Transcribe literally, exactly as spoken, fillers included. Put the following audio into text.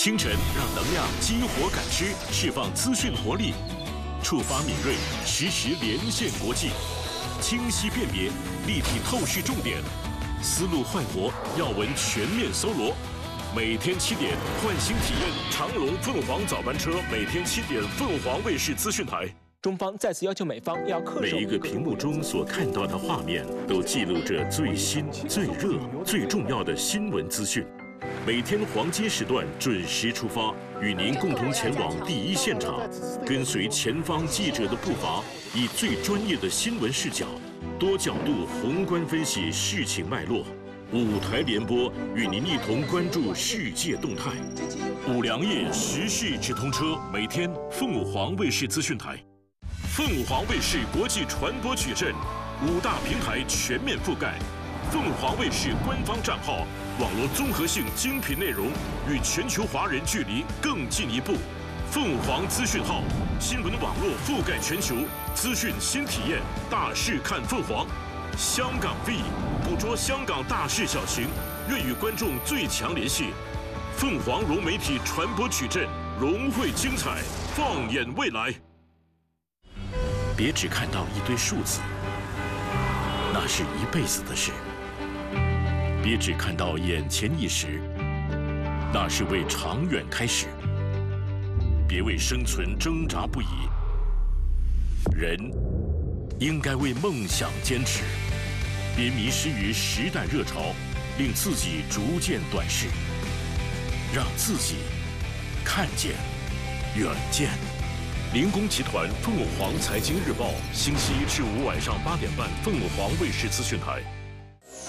清晨让能量激活感知，释放资讯活力，触发敏锐，实时连线国际，清晰辨别，立体透视重点，思路焕活，要闻全面搜罗。每天七点，换新体验长荣凤凰早班车，每天七点，凤凰卫视资讯台。 中方再次要求美方要恪守。 每一个屏幕中所看到的画面，都记录着最新、最热、最重要的新闻资讯。每天黄金时段准时出发，与您共同前往第一现场，跟随前方记者的步伐，以最专业的新闻视角，多角度宏观分析事情脉络。五台联播，与您一同关注世界动态。五粮液时事直通车，每天凤凰卫视资讯台。 凤凰卫视国际传播矩阵，五大平台全面覆盖。凤凰卫视官方账号，网络综合性精品内容，与全球华人距离更进一步。凤凰资讯号，新闻网络覆盖全球，资讯新体验，大事看凤凰。香港 V， 捕捉香港大事小情，愿与观众最强联系。凤凰融媒体传播矩阵，融汇精彩，放眼未来。 别只看到一堆数字，那是一辈子的事；别只看到眼前一时，那是为长远开始。别为生存挣扎不已，人应该为梦想坚持。别迷失于时代热潮，令自己逐渐短视，让自己看见远见。 林工集团凤凰财经日报，星期一至五晚上八点半，凤凰卫视资讯台。